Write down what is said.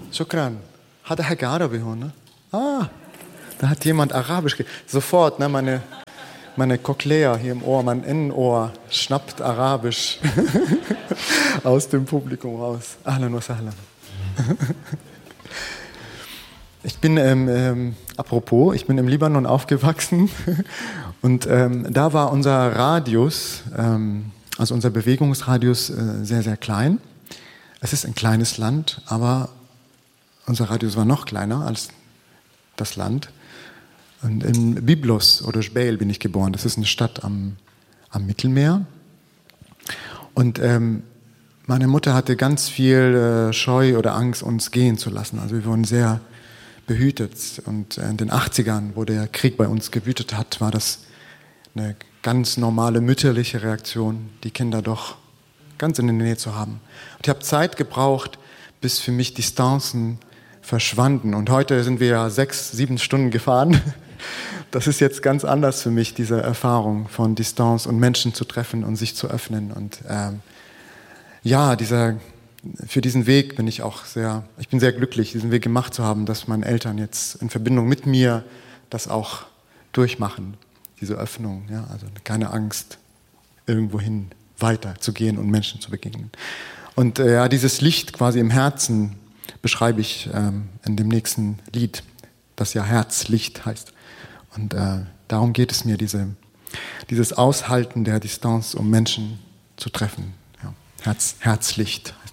Shukran. Hada Haga Arabi ne? Da hat jemand Arabisch. Sofort, ne, meine Cochlea hier im Ohr, mein Innenohr schnappt Arabisch aus dem Publikum raus. Ahlan wa sahlan. Ich bin, apropos, ich bin im Libanon aufgewachsen und da war unser Radius, also unser Bewegungsradius sehr, sehr klein. Es ist ein kleines Land, aber unser Radius war noch kleiner als das Land. Und in Byblos oder Jbeil bin ich geboren. Das ist eine Stadt am Mittelmeer. Und meine Mutter hatte ganz viel Scheu oder Angst, uns gehen zu lassen. Also wir wurden sehr behütet. Und in den 80ern, wo der Krieg bei uns gewütet hat, war das eine ganz normale mütterliche Reaktion, die Kinder doch ganz in der Nähe zu haben. Und ich habe Zeit gebraucht, bis für mich Distanzen verschwanden. Und heute sind wir ja 6, 7 Stunden gefahren. Das ist jetzt ganz anders für mich, diese Erfahrung von Distanz und Menschen zu treffen und sich zu öffnen. Und für diesen Weg bin ich bin sehr glücklich, diesen Weg gemacht zu haben, dass meine Eltern jetzt in Verbindung mit mir das auch durchmachen, diese Öffnung. Ja? Also keine Angst, irgendwohin weiter zu gehen und Menschen zu begegnen. Und dieses Licht quasi im Herzen beschreibe ich in dem nächsten Lied, das ja Herzlicht heißt. Und darum geht es mir, dieses Aushalten der Distanz, um Menschen zu treffen. Ja. Herzlicht heißt